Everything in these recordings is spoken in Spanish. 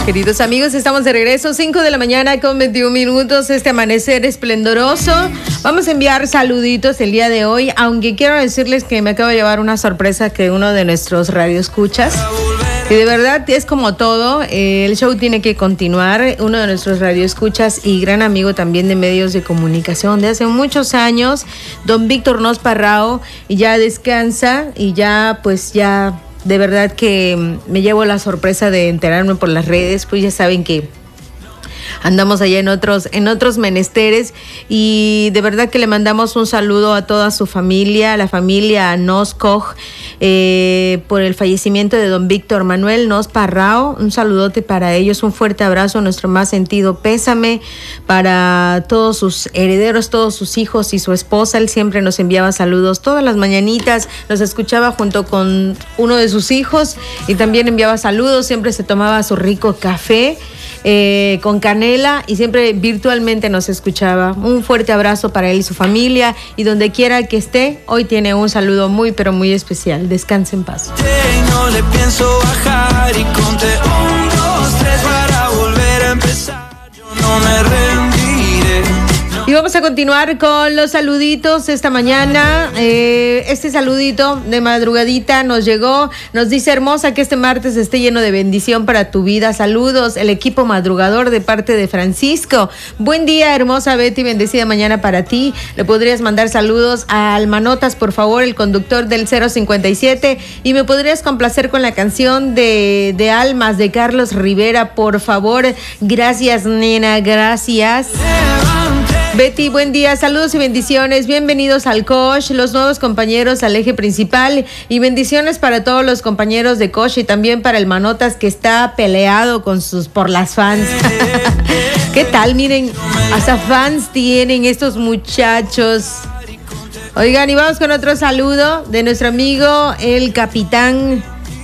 Queridos amigos, estamos de regreso, 5 de la mañana con 21 minutos, este amanecer esplendoroso. Vamos a enviar saluditos el día de hoy, aunque quiero decirles que me acabo de llevar una sorpresa que uno de nuestros radioescuchas, y de verdad es como todo, el show tiene que continuar. Uno de nuestros radioescuchas y gran amigo también de medios de comunicación de hace muchos años, don Víctor Nos Parrao, y ya descansa y ya de verdad que me llevo la sorpresa de enterarme por las redes, pues ya saben que andamos allá en otros menesteres, y de verdad que le mandamos un saludo a toda su familia, a la familia Nos Koch, por el fallecimiento de don Víctor Manuel Nos Parrao. Un saludote para ellos, un fuerte abrazo, nuestro más sentido pésame para todos sus herederos, todos sus hijos y su esposa. Él siempre nos enviaba saludos todas las mañanitas, nos escuchaba junto con uno de sus hijos y también enviaba saludos. Siempre se tomaba su rico café con canela y siempre virtualmente nos escuchaba. Un fuerte abrazo para él y su familia, y donde quiera que esté, hoy tiene un saludo muy pero muy especial. Descanse en paz. No le pienso bajar y conté 1, 2, 3 para volver a empezar. Yo no me rendiré. Y vamos a continuar con los saluditos esta mañana. Este saludito de madrugadita nos llegó, nos dice: hermosa, que este martes esté lleno de bendición para tu vida. Saludos, el equipo madrugador de parte de Francisco. Buen día, hermosa Betty, bendecida mañana para ti. Le podrías mandar saludos a Almanotas, por favor, el conductor del 057, y me podrías complacer con la canción de Almas de Carlos Rivera, por favor. Gracias, nena, gracias. Betty, buen día, saludos y bendiciones, bienvenidos al Koch, los nuevos compañeros al eje principal, y bendiciones para todos los compañeros de Koch y también para el Manotas, que está peleado por las fans. ¿Qué tal? Miren, hasta fans tienen estos muchachos. Oigan, y vamos con otro saludo de nuestro amigo el capitán,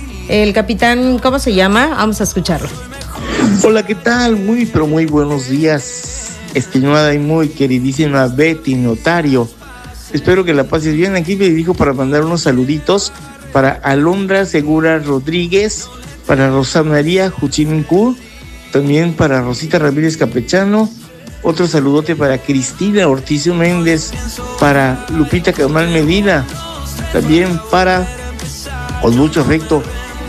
¿cómo se llama? Vamos a escucharlo. Hola, ¿qué tal? Muy, pero muy buenos días, estimada y muy queridísima Betty Notario. Espero que la pases bien. Aquí me dirijo para mandar unos saluditos para Alondra Segura Rodríguez, para Rosa María Juchimincú, también para Rosita Ramírez Capechano. Otro saludote para Cristina Ortiz Méndez, para Lupita Camal Medina, también para, con mucho afecto,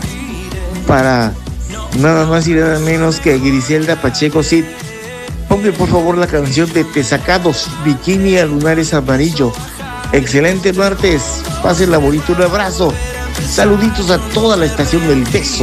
para nada más y nada menos que Griselda Pacheco Cid. Ponme por favor la canción de Tesacados, Bikini a Lunares Amarillo. Excelente martes, pásenla bonito, un abrazo. Saluditos a toda la estación del beso.